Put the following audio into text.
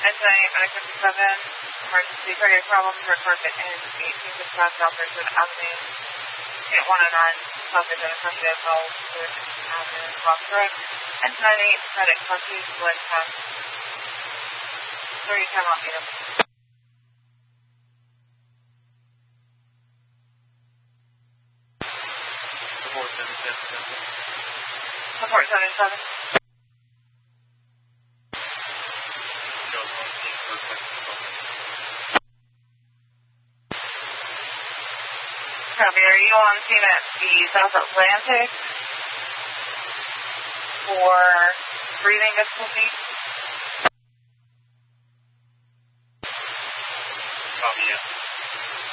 Tonight, Medical 7, emergency cardiac problems, report that in 18 dispatch Operation Avenue, Unit 109, Southern University of Health, Avenue, Cross Road, and 98 medic clutches, blood test. 30 time out meeting. Support 77. Copy. Are you on scene at the South Atlantic for breathing difficulties?